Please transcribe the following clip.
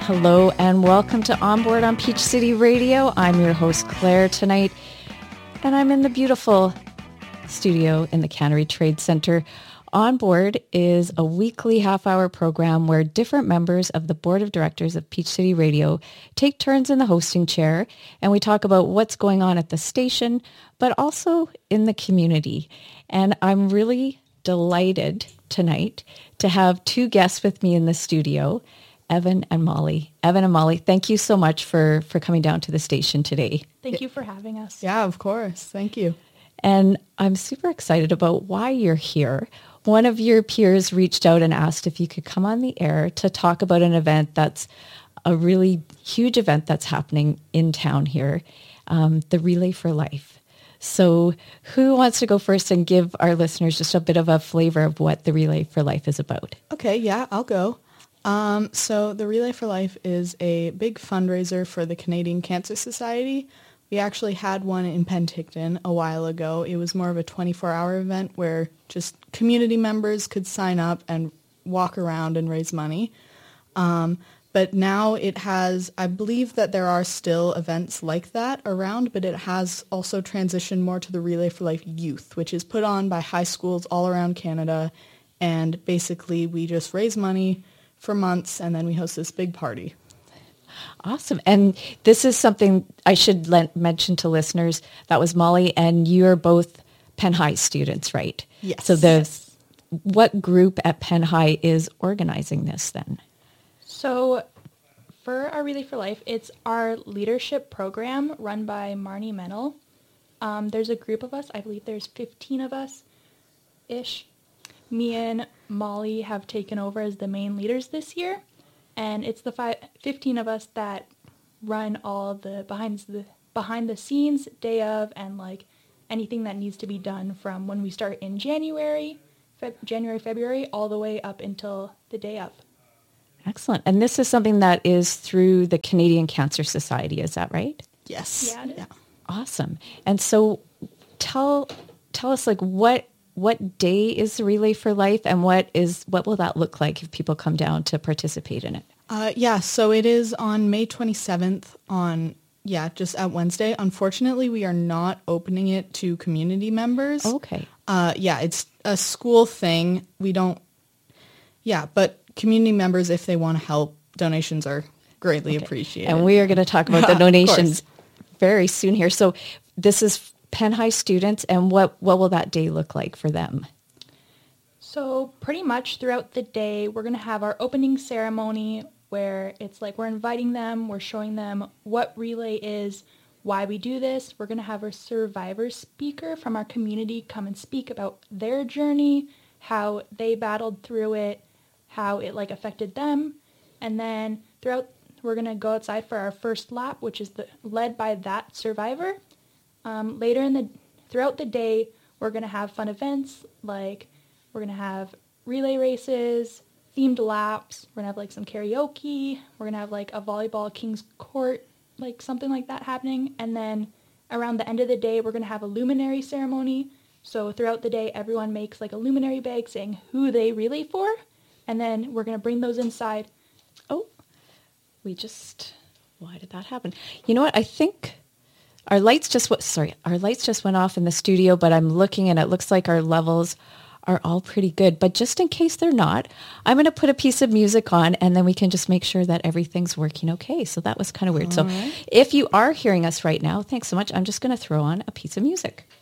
Hello and welcome to Onboard on Peach City Radio. I'm your host Claire tonight, and I'm in the beautiful studio in the Cannery Trade Center. Onboard is a weekly half-hour program where different members of the board of directors of Peach City Radio take turns in the hosting chair, and we talk about what's going on at the station, but also in the community. And I'm really delighted tonight to have two guests with me in the studio, Evan and Molly. Evan and Molly, thank you so much for coming down to the station today. Thank you for having us. Yeah, of course. Thank you. And I'm super excited about why you're here. One of your peers reached out and asked if you could come on the air to talk about an event that's a really huge event that's happening in town here, the Relay for Life. So who wants to go first and give our listeners just a bit of a flavor of what the Relay for Life is about? Okay, yeah, I'll go. So the Relay for Life is a big fundraiser for the Canadian Cancer Society. We actually had one in Penticton a while ago. It was more of a 24-hour event where just community members could sign up and walk around and raise money. But now it has, I believe that there are still events like that around, but it has also transitioned more to the Relay for Life Youth, which is put on by high schools all around Canada. And basically we just raise money for months, and then we host this big party. Awesome. And this is something I should mention to listeners. That was Molly, and you're both Penn High students, right? Yes. So what group at Penn High is organizing this then? So for our Relay for Life, it's our leadership program run by Marnie Mennel. There's a group of us. I believe there's 15 of us-ish. Me and Molly have taken over as the main leaders this year, and it's the 15 of us that run all the behind the scenes day of, and like anything that needs to be done from when we start in January, February, all the way up until the day of. Excellent. And this is something that is through the Canadian Cancer Society, is that right? Yes. Yeah, it is. Yeah. Awesome. And so tell us, like, what day is the Relay for Life, and what will that look like if people come down to participate in it? So it is on May 27th just at Wednesday. Unfortunately, we are not opening it to community members. Okay. It's a school thing. But community members, if they want to help, donations are greatly appreciated. And we are going to talk about the donations very soon here. So this is Penn High students, and what will that day look like for them? So pretty much throughout the day, we're going to have our opening ceremony where it's like we're inviting them, we're showing them what Relay is, why we do this. We're going to have our survivor speaker from our community come and speak about their journey, how they battled through it, how it affected them. And then we're going to go outside for our first lap, which is led by that survivor. Throughout the day, we're going to have fun events, like we're going to have relay races, themed laps, we're going to have some karaoke, we're going to have a volleyball King's Court, something like that happening. And then around the end of the day, we're going to have a luminary ceremony. So throughout the day, everyone makes a luminary bag saying who they relay for, and then we're going to bring those inside. Oh, why did that happen? You know what? I think our lights just went off in the studio, but I'm looking and it looks like our levels are all pretty good. But just in case they're not, I'm going to put a piece of music on, and then we can just make sure that everything's working okay. So that was kind of weird. All right. If you are hearing us right now, thanks so much. I'm just going to throw on a piece of music.